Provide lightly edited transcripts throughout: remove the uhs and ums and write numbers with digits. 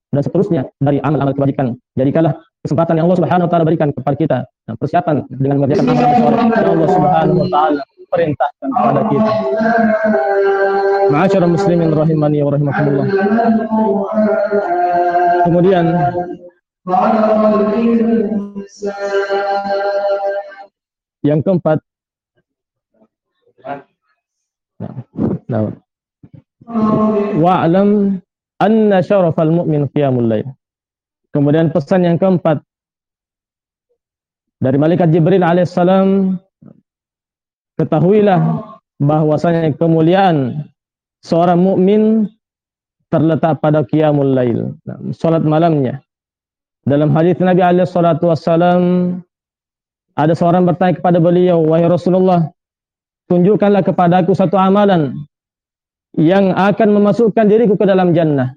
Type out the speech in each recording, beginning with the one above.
dan seterusnya dari amal-amal kebajikan. Jadikanlah kesempatan yang Allah Subhanahu wa taala berikan kepada kita, persiapan dengan mengerjakan amal soleh yang Allah Subhanahu wa taala perintahkan kepada kita. Ma'asyiral muslimin rahimani wa rahimakumullah. Kemudian yang keempat, wa'lam anna syarafal mu'min qiyamul lail. Kemudian pesan yang keempat dari malaikat Jibril alaihissalam, ketahuilah bahwasanya kemuliaan seorang mukmin terletak pada qiyamul lail, salat malamnya. Dalam hadis Nabi alaihi salatu wassalam, ada seorang bertanya kepada beliau, wahai Rasulullah, tunjukkanlah kepadaku satu amalan yang akan memasukkan diriku ke dalam jannah.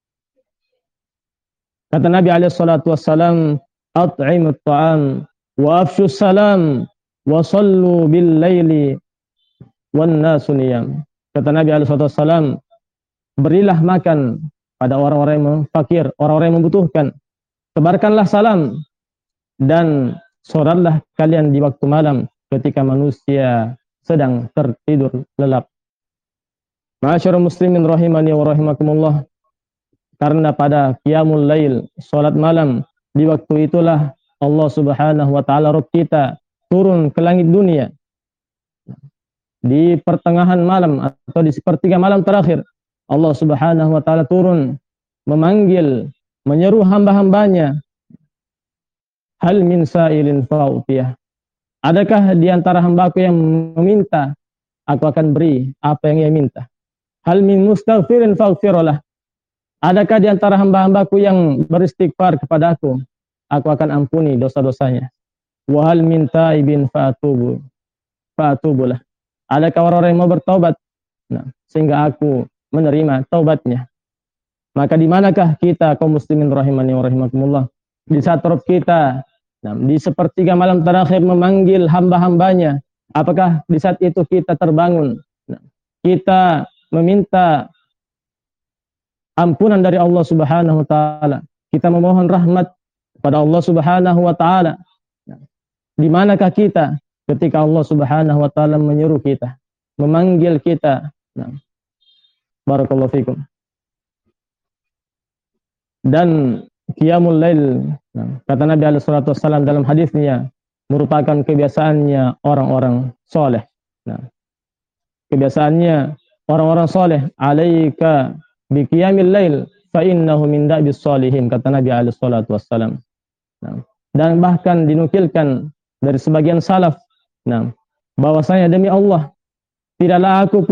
Kata Nabi alaihi salatu wassalam, at'imut ta'am wa afshus salam wa sallu bil laili wan nasu niyam. Kata Nabi alaihi salatu wassalam, berilah makan pada orang-orang yang fakir, orang-orang yang membutuhkan. Sebarkanlah salam dan salatlah kalian di waktu malam ketika manusia sedang tertidur lelap. Ma'asyiral muslimin rahimani wa rahimakumullah. Karena pada qiyamul lail, salat malam, di waktu itulah Allah Subhanahu wa taala Rabb kita turun ke langit dunia. Di pertengahan malam atau di sepertiga malam terakhir, Allah Subhanahu wa taala turun memanggil, menyeru hamba-hambanya, hal min sa'ilin fa'utiyah. Adakah di antara hambaku yang meminta, aku akan beri apa yang ia minta. Hal min mustaghfirin faghfirlah. Adakah di antara hamba-hambaku yang beristighfar kepada aku akan ampuni dosa-dosanya. Wa hal min taibin fa'atubulah. Adakah orang-orang yang mau bertaubat, sehingga aku menerima taubatnya. Maka di manakah kita kaum muslimin rahimani wa rahimakumullah? Di saat Rabb kita di sepertiga malam terakhir memanggil hamba-hambanya, apakah di saat itu kita terbangun, kita meminta ampunan dari Allah Subhanahu wa taala, kita memohon rahmat kepada Allah Subhanahu wa taala? Di manakah kita ketika Allah Subhanahu wa taala menyeru kita, memanggil kita? Barakallahu fikum. Dan qiyamul lail, kata Nabi alaihi salatu wassalam dalam hadisnya, merupakan kebiasaannya orang-orang soleh. Kebiasaannya orang-orang soleh. Alaika bi qiyamil lail fa innahu min da'bis sholihin, kata Nabi alaihi salatu wassalam. Dan bahkan dinukilkan dari sebagian salaf, bahwasanya demi Allah, tidaklah aku